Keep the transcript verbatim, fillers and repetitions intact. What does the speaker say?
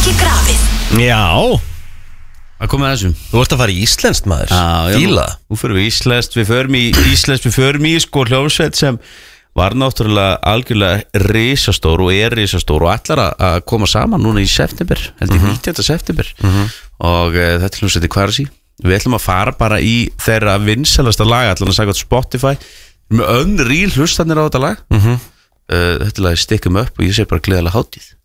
ekki grafið. Já, að koma að þessum. þú ert að fara í íslenskt maður. Já, já, Fíla. nú, nú fyrir við íslenskt, við förum í íslenskt, við förum í sko hljómsveit sem var náttúrulega algjörlega risastór og er risastór og ætlar að koma saman núna í september, held ég nítjánda september Mhm. og uh, þetta er hljómsveiti Kvarasi. Við ætlum að fara bara í þeirra vinsælasta lag, ætlum að sagja á Spotify með unreal hlustanir á þetta lag. Mhm. uh, Þetta lag er Stick 'em Up og ég segi bara gleðilega hátíð.